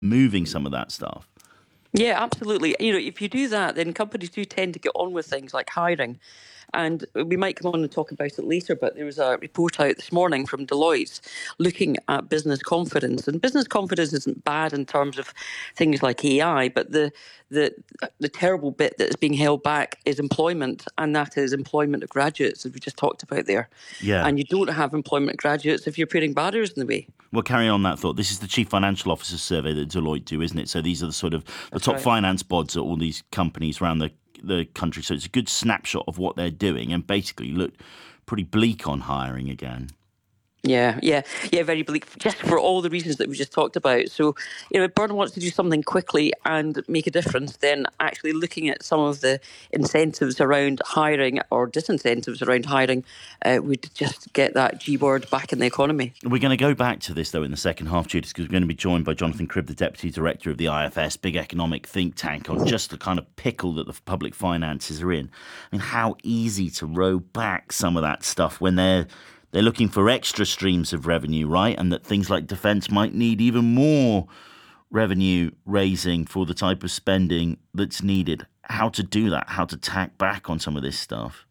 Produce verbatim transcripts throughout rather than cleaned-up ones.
moving some of that stuff. Yeah, absolutely. You know, if you do that, then companies do tend to get on with things like hiring. And we might come on and talk about it later, but there was a report out this morning from Deloitte looking at business confidence. And business confidence isn't bad in terms of things like A I, but the the the terrible bit that is being held back is employment, and that is employment of graduates, as we just talked about there. Yeah. And you don't have employment of graduates if you're putting barriers in the way. Well, carry on that thought. This is the Chief Financial Officer survey that Deloitte do, isn't it? So these are the sort of the That's top right. finance bods at all these companies around the the country. So it's a good snapshot of what they're doing, and basically look pretty bleak on hiring again. Yeah, yeah, yeah, very bleak, just for all the reasons that we just talked about. So, you know, if Burnham wants to do something quickly and make a difference, then actually looking at some of the incentives around hiring or disincentives around hiring uh, would just get that G word back in the economy. We're going to go back to this, though, in the second half, Judith, because we're going to be joined by Jonathan Cribb, the Deputy Director of the I F S, big economic think tank, on just the kind of pickle that the public finances are in. I mean, how easy to row back some of that stuff when they're They're looking for extra streams of revenue, right? And that things like defence might need even more revenue raising for the type of spending that's needed. How to do that, how to tack back on some of this stuff.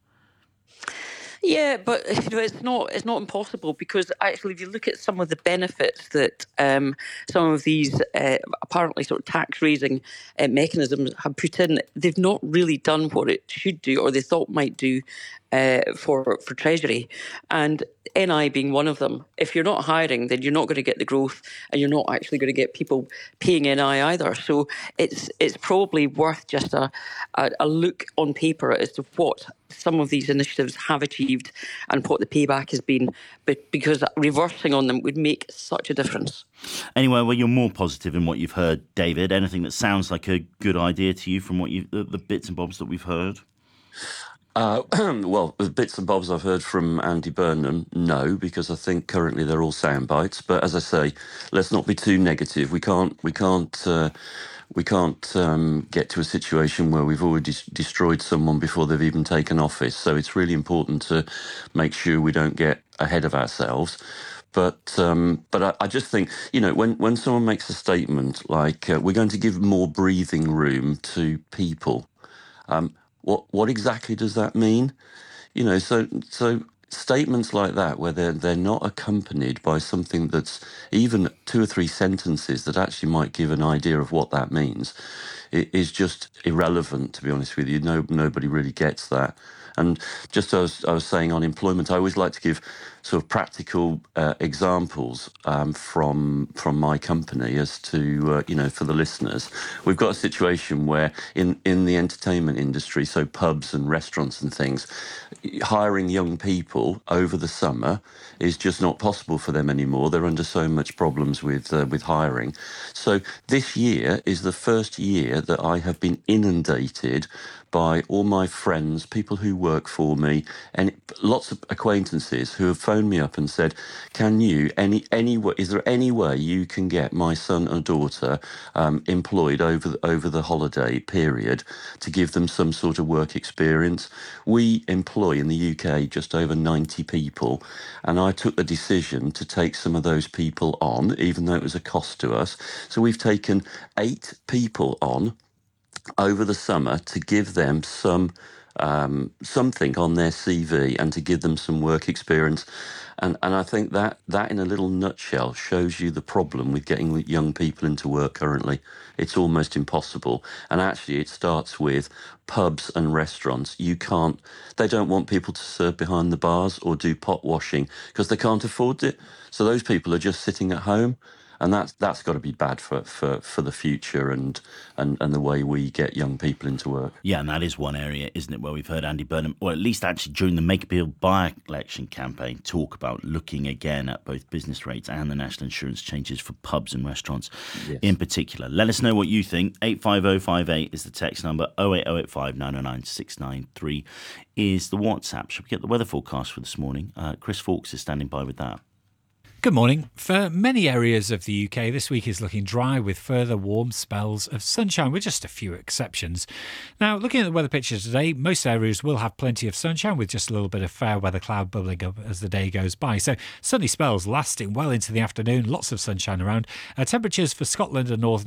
Yeah, but you know, it's not it's not impossible, because actually, if you look at some of the benefits that um, some of these uh, apparently sort of tax raising uh, mechanisms have put in, they've not really done what it should do, or they thought might do uh, for for Treasury, and N I being one of them. If you're not hiring, then you're not going to get the growth, and you're not actually going to get people paying N I either. So it's it's probably worth just a a, a look on paper as to what some of these initiatives have achieved and what the payback has been, but because reversing on them would make such a difference. Anyway, well, you're more positive in what you've heard, David. Anything that sounds like a good idea to you from what you the, the bits and bobs that we've heard? Uh, well, the bits and bobs I've heard from Andy Burnham, no, because I think currently they're all sound bites. But as I say, let's not be too negative. We can't, we can't, uh, we can't um, get to a situation where we've already destroyed someone before they've even taken office. So it's really important to make sure we don't get ahead of ourselves. But um, but I, I just think, you know, when, when someone makes a statement like uh, we're going to give more breathing room to people, um, what what exactly does that mean? You know, so so statements like that, where they're they're not accompanied by something that's even two or three sentences that actually might give an idea of what that means, it is just irrelevant, to be honest with you. No, nobody really gets that. And just as I was saying on employment, I always like to give sort of practical uh, examples um, from from my company as to, uh, you know, for the listeners. We've got a situation where in, in the entertainment industry, so pubs and restaurants and things, hiring young people over the summer is just not possible for them anymore. They're under so much problems with uh, with hiring. So this year is the first year that I have been inundated by all my friends, people who work for me, and lots of acquaintances who have phoned me up and said, "Can you any any way? Is there any way you can get my son or daughter um, employed over the, over the holiday period to give them some sort of work experience?" We employ in the U K just over ninety people, and I took the decision to take some of those people on, even though it was a cost to us. So we've taken eight people on over the summer to give them some um, something on their C V and to give them some work experience. And and I think that that in a little nutshell shows you the problem with getting young people into work currently. It's almost impossible. And actually it starts with pubs and restaurants. You can't, they don't want people to serve behind the bars or do pot washing because they can't afford it. So those people are just sitting at home. And that's that's got to be bad for, for, for the future and, and, and the way we get young people into work. Yeah, and that is one area, isn't it, where we've heard Andy Burnham, or at least actually during the Make a Bill by-election campaign, talk about looking again at both business rates and the national insurance changes for pubs and restaurants yes. in particular. Let us know what you think. eight five oh five eight is the text number. oh eight oh eight five nine oh nine six nine three is the WhatsApp. Should we get the weather forecast for this morning? Uh, Chris Fawkes is standing by with that. Good morning. For many areas of the U K, this week is looking dry with further warm spells of sunshine, with just a few exceptions. Now, looking at the weather picture today, most areas will have plenty of sunshine with just a little bit of fair weather cloud bubbling up as the day goes by. So sunny spells lasting well into the afternoon, lots of sunshine around. Uh, temperatures for Scotland and Northern